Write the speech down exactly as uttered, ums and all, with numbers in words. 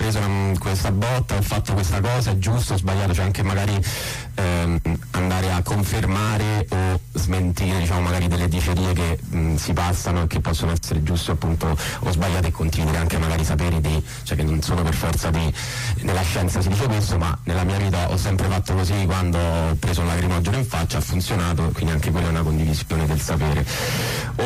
preso una, questa botta, ho fatto questa cosa, è giusto o sbagliato, cioè anche magari ehm, andare a confermare o smentire, diciamo, magari delle dicerie che mh, si passano e che possono essere giuste appunto o sbagliate, e condividere anche magari saperi di, cioè che non sono per forza di, nella scienza si dice questo, ma nella mia vita ho sempre fatto così, quando ho preso un lacrimogeno in faccia ha funzionato, quindi anche quella è una condivisione del sapere.